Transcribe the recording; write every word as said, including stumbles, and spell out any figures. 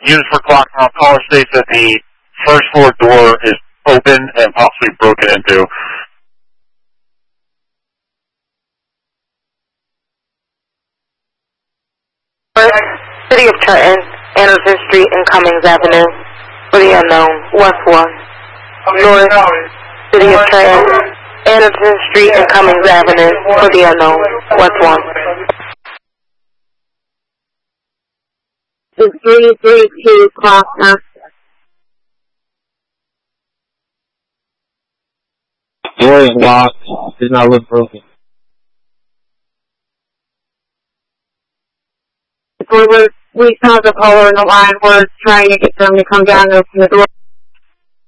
units were clocked on. Caller states that the first floor door is open and possibly broken into. City of Trenton, Anderson Street and Cummings Avenue. For the unknown, West one. North, City of Trenton, Anderson Street and Cummings Avenue. For the unknown, West one. It's three three two clock master. Door is locked. Does not look broken. We were, we saw the caller in the line. We're trying to get them to come down and open the door.